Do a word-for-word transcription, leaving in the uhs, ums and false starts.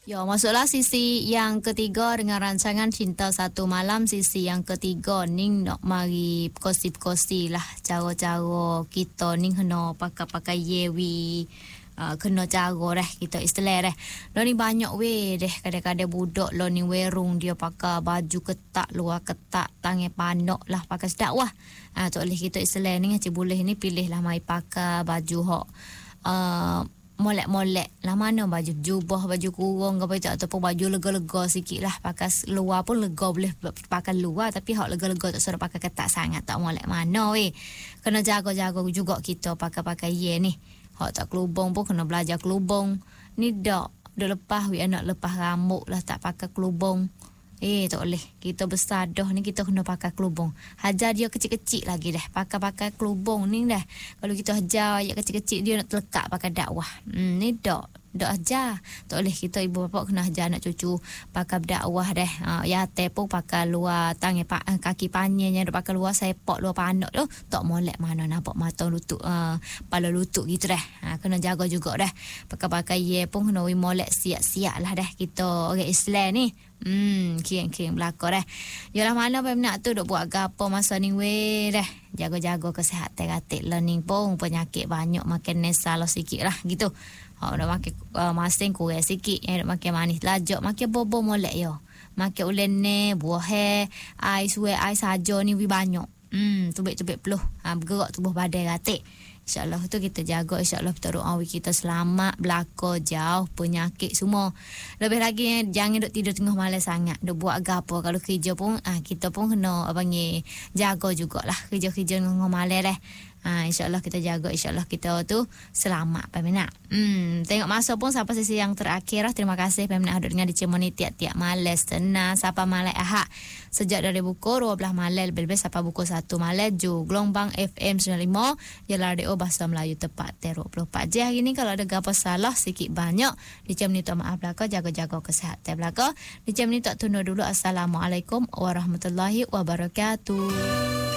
Ya, masuklah sisi yang ketiga dengan rancangan Cinta Satu Malam. Sisi yang ketiga ni nak mari kosi-kosi lah cara-cara kita ni kena pakai-pakai yewi. Uh, kena cara dah kita istilah dah. Lo ni banyak weh deh kadang-kadang budak lo ni werung dia pakai baju ketat luar ketat tangan panok lah pakai sedak wah. Ah uh, tak boleh kita istilah ni ngaci boleh ni pilih lah mai pakai baju hok uh, molek-molek lah mana baju jubah baju kurung ke apa ataupun baju lega-lega sikit lah pakai luar pun lega boleh pakai luar tapi hak lega-lega tak suruh pakai ketat sangat tak molek mana weh. Kena jaga-jaga juga kita pakai-pakai ye ni. Hak tak kelubung pun kena belajar kelubung. Ni dak, dah lepas we anak lepas rambut lah tak pakai kelubung. Eh tak boleh. Kita besar dah ni kita kena pakai kelubung. Hajar dia kecil-kecil lagi dah. Pakai-pakai kelubung ni dah. Kalau kita hajar ayat kecil-kecil dia nak terlekat pakai dakwah. Hmm, ni dak. Dak ajar. Tak boleh kita ibu bapa kena ajar anak cucu pakai dakwah dah. Ha, ya teh pun pakai luar tangan pa, kaki panjangnya dak pakai luar sepak luar panak tu. Tak molek mana nampak mata lutut uh, kepala lutut gitu dah. Ha, kena jaga juga dah. Pakai-pakai ye pun kena wi molek siap-siap lah dah kita orang Islam ni. Hmm, kian-kian belakang dah. Yalah mana pun nak tu duk buat gapo masa ni weh dah. Jaga-jaga kesihatan katik learning pun penyakit banyak makan nesal sikit lah gitu. Ha dah makan uh, masing kurang sikit eh makan manis lajak makan bobo molek yo. Makan ulene buah he ais we ais saja ni wi banyak. Hmm tubik-tubik peluh. Ha bergerak tubuh badan katik. InsyaAllah tu kita jaga. InsyaAllah kita doa kita selamat belaka jauh penyakit semua. Lebih lagi eh, jangan duk tidur tengah malam sangat. Duk buat gapo kalau kerja pun ah kita pun kena panggil jaga jugalah kerja-kerja tengah malam dah. Ha, InsyaAllah kita jaga. InsyaAllah kita tu selamat Peminat. Hmm, tengok masa pun sampai sesi yang terakhir lah. Terima kasih Peminat hadir dengan dicemoni tiap-tiap malam senang sampai malam Ahad. Sejak dari pukul dua belas malam lebih-lebih sampai pukul satu malam ju gelombang F M sembilan puluh lima Jalan Radio Bahasa Melayu tepat dua puluh empat jam. Hari ni kalau ada apa salah sikit banyak dicemoni tu maaf belaka, jaga-jaga kesihatan belaka. Dicemoni tak tunda dulu. Assalamualaikum warahmatullahi wabarakatuh.